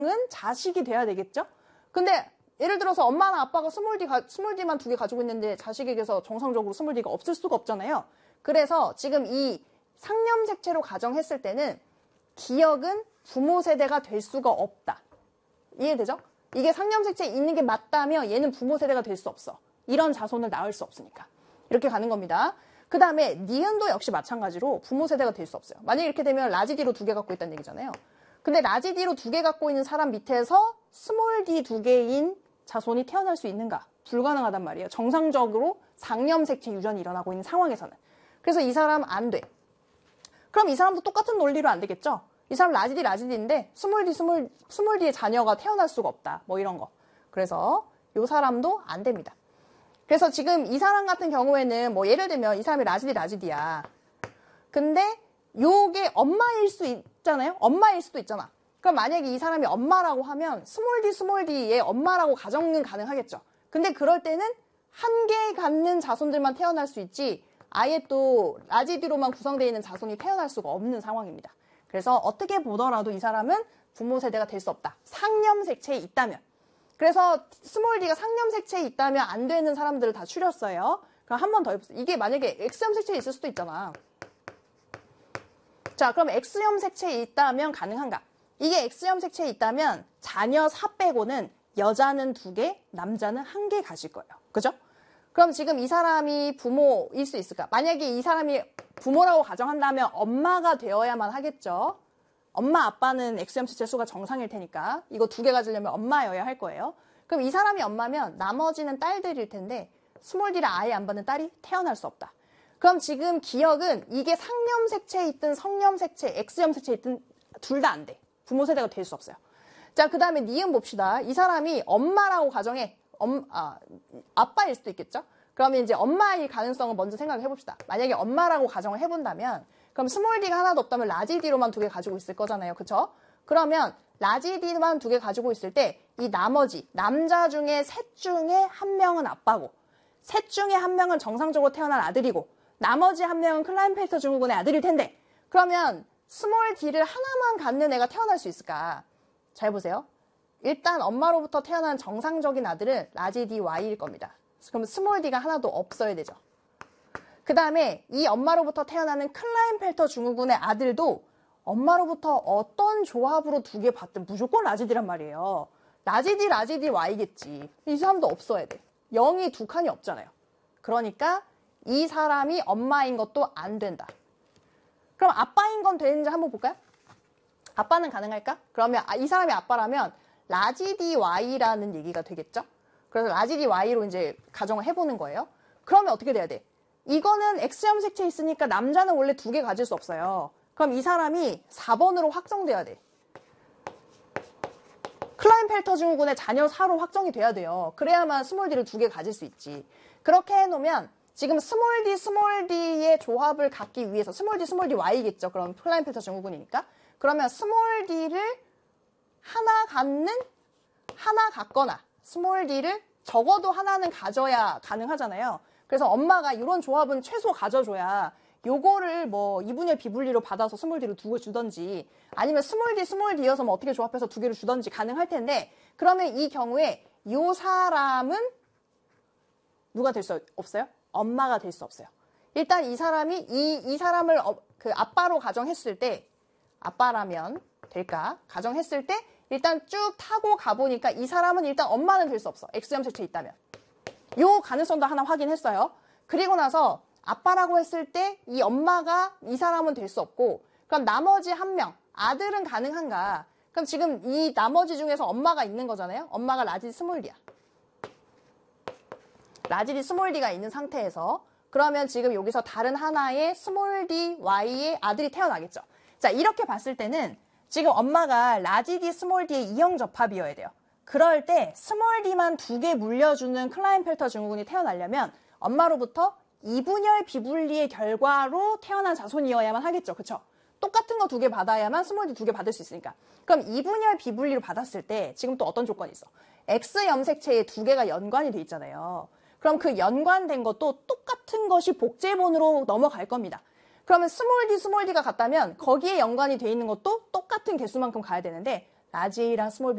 자식이 돼야 되겠죠? 근데 예를 들어서 엄마나 아빠가 스몰 D만 2개 가지고 있는데 자식에게서 정상적으로 스몰 D가 없을 수가 없잖아요. 그래서 지금 이 상념색체로 가정했을 때는 기억은 부모 세대가 될 수가 없다. 이해되죠? 이게 상념색체에 있는 게 맞다며 얘는 부모 세대가 될 수 없어. 이런 자손을 낳을 수 없으니까. 이렇게 가는 겁니다. 그 다음에 니은도 역시 마찬가지로 부모 세대가 될 수 없어요. 만약에 이렇게 되면 라지 D로 2개 갖고 있다는 얘기잖아요. 근데 라지 D로 2개 갖고 있는 사람 밑에서 스몰 D 2개인 자손이 태어날 수 있는가? 불가능하단 말이에요. 정상적으로 상념색체 유전이 일어나고 있는 상황에서는. 그래서 이 사람 안 돼. 그럼 이 사람도 똑같은 논리로 안 되겠죠? 이 사람 라지 D인데 스몰 D의 자녀가 태어날 수가 없다. 뭐 이런 거. 그래서 이 사람도 안 됩니다. 그래서 지금 이 사람 같은 경우에는 뭐 예를 들면 이 사람이 라지 D야. 근데 요게 엄마일 수 있잖아요? 엄마일 수도 있잖아. 그럼 만약에 이 사람이 엄마라고 하면 스몰 D의 엄마라고 가정은 가능하겠죠. 근데 그럴 때는 한 개 갖는 자손들만 태어날 수 있지 아예 또 라지 D로만 구성되어 있는 자손이 태어날 수가 없는 상황입니다. 그래서 어떻게 보더라도 이 사람은 부모 세대가 될 수 없다. 상념색체에 있다면. 그래서 스몰 D가 상념색체에 있다면 안 되는 사람들을 다 추렸어요. 그럼 한 번 더 해보세요. 이게 만약에 X염색체에 있을 수도 있잖아. 자, 그럼 X염색체에 있다면 가능한가? 이게 X염색체에 있다면 자녀 4 빼고는 여자는 2개, 남자는 1개 가질 거예요. 그죠? 그럼 지금 이 사람이 부모일 수 있을까? 만약에 이 사람이 부모라고 가정한다면 엄마가 되어야만 하겠죠. 엄마, 아빠는 X염색체 수가 정상일 테니까 이거 2개 가지려면 엄마여야 할 거예요. 그럼 이 사람이 엄마면 나머지는 딸들일 텐데 스몰 D를 아예 안 받는 딸이 태어날 수 없다. 그럼 지금 기억은 이게 상념색체에 있든 성념색체, X염색체에 있든 둘 다 안 돼. 부모 세대가 될 수 없어요. 자, 그 다음에 니은 봅시다. 이 사람이 엄마라고 가정해. 아빠일 수도 있겠죠? 그러면 이제 엄마일 가능성을 먼저 생각해 봅시다. 만약에 엄마라고 가정을 해본다면 그럼 스몰 D가 하나도 없다면 라지 D로만 2개 가지고 있을 거잖아요. 그쵸? 그러면 라지 D만 2개 가지고 있을 때 이 나머지 남자 중에 셋 중에 한 명은 아빠고 셋 중에 한 명은 정상적으로 태어난 아들이고 나머지 한 명은 클라인펠터 증후군의 아들일 텐데 그러면 스몰 D를 하나만 갖는 애가 태어날 수 있을까? 잘 보세요. 일단 엄마로부터 태어난 정상적인 아들은 라지 D Y일 겁니다. 그럼 스몰 D가 하나도 없어야 되죠. 그 다음에 이 엄마로부터 태어나는 클라인펠터 증후군의 아들도 엄마로부터 어떤 조합으로 2개 받든 무조건 라지 D란 말이에요. 라지 D Y겠지. 이 사람도 없어야 돼. 0이 2칸이 없잖아요. 그러니까 이 사람이 엄마인 것도 안 된다. 그럼 아빠인 건 되는지 한번 볼까요? 아빠는 가능할까? 그러면 이 사람이 아빠라면 라지 D Y라는 얘기가 되겠죠? 그래서 라지 D Y로 이제 가정을 해보는 거예요. 그러면 어떻게 돼야 돼? 이거는 X염색체에 있으니까 남자는 원래 2개 가질 수 없어요. 그럼 이 사람이 4번으로 확정돼야 돼. 클라인펠터 증후군의 자녀 4로 확정이 돼야 돼요. 그래야만 스몰 D를 2개 가질 수 있지. 그렇게 해놓으면 지금 스몰 D의 조합을 갖기 위해서 스몰 D Y겠죠. 그럼 클라인펠터 증후군이니까. 그러면 스몰 D를 하나 갖거나 스몰 D를 적어도 하나는 가져야 가능하잖아요. 그래서 엄마가 이런 조합은 최소 가져줘야 요거를 뭐 2분의 비분리로 받아서 스몰 D를 2개 주던지 아니면 스몰 D여서 뭐 어떻게 조합해서 2개를 주던지 가능할 텐데 그러면 이 경우에 요 사람은 누가 될 수 없어요? 엄마가 될 수 없어요. 일단 이 사람이 이 사람을 그 아빠로 가정했을 때 아빠라면 될까? 가정했을 때 일단 쭉 타고 가보니까 이 사람은 일단 엄마는 될 수 없어. X염색체에 있다면. 요 가능성도 하나 확인했어요. 그리고 나서 아빠라고 했을 때 이 엄마가 이 사람은 될 수 없고 그럼 나머지 한 명, 아들은 가능한가? 그럼 지금 이 나머지 중에서 엄마가 있는 거잖아요. 엄마가 라지 스몰 D야. 라지 D 스몰 D가 있는 상태에서 그러면 지금 여기서 다른 하나의 스몰 D Y의 아들이 태어나겠죠. 자, 이렇게 봤을 때는 지금 엄마가 라지 D 스몰 D의 이형 접합이어야 돼요. 그럴 때 스몰 D만 2개 물려주는 클라인펠터 증후군이 태어나려면 엄마로부터 이분열 비분리의 결과로 태어난 자손이어야만 하겠죠. 그쵸? 똑같은 거 2개 받아야만 스몰 D 2개 받을 수 있으니까. 그럼 이분열 비분리로 받았을 때 지금 또 어떤 조건이 있어? X염색체에 2개가 연관이 돼 있잖아요. 그럼 그 연관된 것도 똑같은 것이 복제본으로 넘어갈 겁니다. 그러면 스몰 D가 같다면 거기에 연관이 돼 있는 것도 똑같은 개수만큼 가야 되는데 라지랑 스몰